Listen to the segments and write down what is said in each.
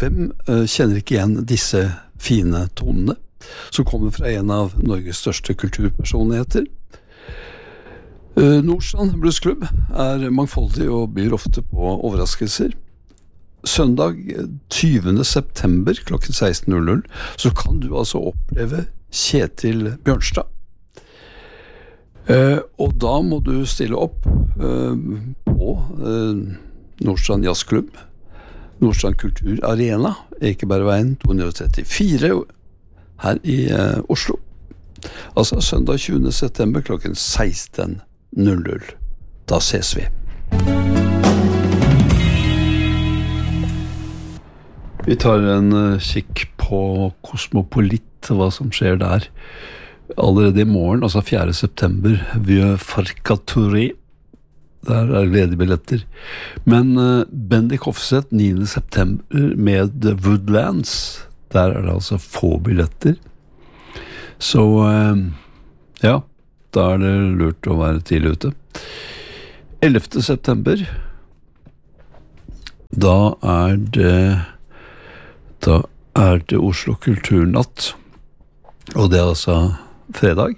Hvem kjenner ikke igjen disse fine tonene, som kommer fra en av Norges største kulturpersonligheter? Nordstrand Bluesklubb mangfoldig og byr ofte på overraskelser. Søndag 20. september klokken 16:00 så kan du altså oppleve Kjetil Bjørnstad. Og da må du stille opp på Nordstrand Jazzklubb, Nordstrand Kulturarena, Ekebergveien 234 her i Oslo. Altså søndag 20. september klokken 16:00. Da ses vi. Vi tar en kikk på Kosmopolit, hva som skjer der. Allerede i morgen, altså 4. september, ved Farkatori. Der ledige billetter. Men Bendik Hofseth 9. september med Woodlands. Der det altså få billetter. Så ja, da det lurt å være tidlig ute. 11. september, da det Oslo Kulturnatt, og det altså fredag.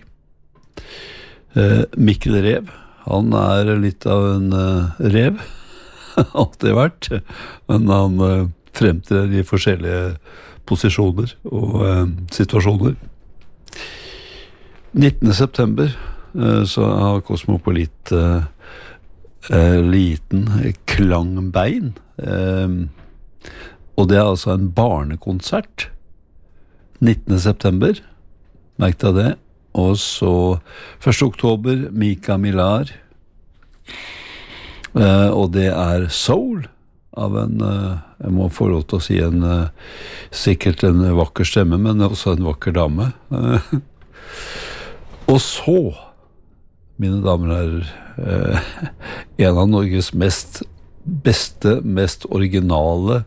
Mikkel Rev, han litt av en rev, alltid vært, men han fremtrer i forskjellige posisjoner og situasjoner. 19. september så har Kosmopolit liten klangbein, og det altså en barnekonsert 19. september, merk deg det. Og så 1. oktober Mika Millar, og det soul av en, jeg må få lov til å si sikkert en vakker stemme, men også en vakker dame. Og så, mine damer og herrer, en av Norges beste, mest originale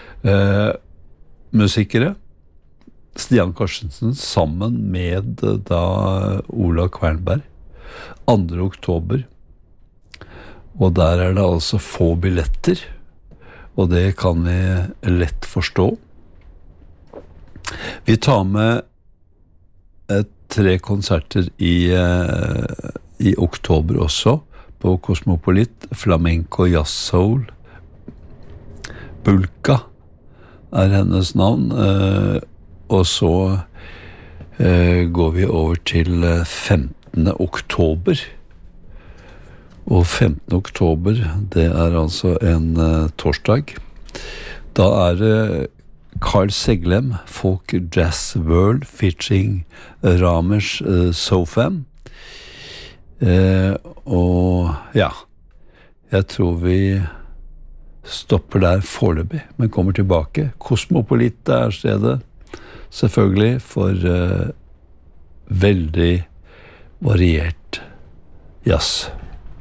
musikere, Stian Karstensen, sammen med da Ola Kvernberg, 2. oktober. Og der det altså få billetter, og det kan vi lett forstå. Vi tar med 3 konserter i oktober også, på Kosmopolit, Flamenco Jazz Soul. Bulka hennes navn, og så går vi over til 15. oktober. Og 15. oktober, det altså en torsdag. Da det Carl Seglem, Folk Jazz World, featuring Ramesh Sofam. Og ja, jeg tror vi stopper der foreløpig, men kommer tilbake. Kosmopolit stedet, selvfølgelig, for veldig variert jazz.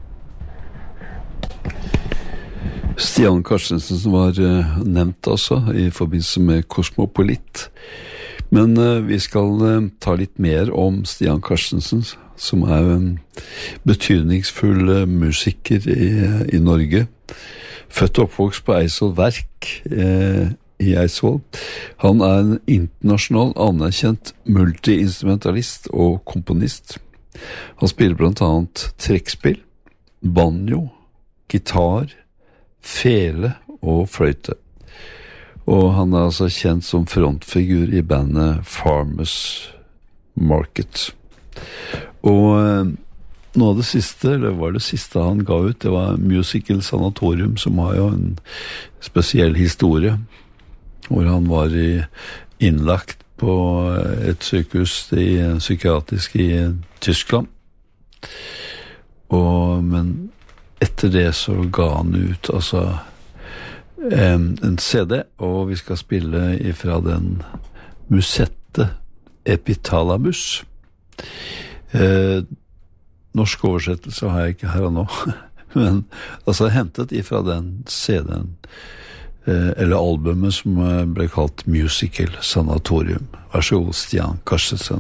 Stian Karstensen som var nevnt også i forbindelse med Kosmopolit. Men vi skal ta litt mer om Stian Karstensen, som en betydningsfull musiker i Norge. Født og oppvokst på Eidsvoll Verk i Eidsvoll. Han en internasjonal anerkjent multiinstrumentalist og komponist. Han spiller blant annet trekkspill, banjo, gitar, fele og fløyte. Og han altså kjent som frontfigur i bandet Farmers Market. Og noe av det siste, eller var det siste han ga ut, det var Musical Sanatorium, som har jo en spesiell historie, hvor han var innlagt på et sykehus psykiatrisk i Tyskland. Men etter det så ga han ut altså en CD, og vi skal spille ifra den Musette Epithalamus. Norsk oversettelse har jeg ikke her og nå, men altså hentet ifra den CD-en, eller albumet som ble kalt Musical Sanatorium. Vær så god, Stian Karstensen.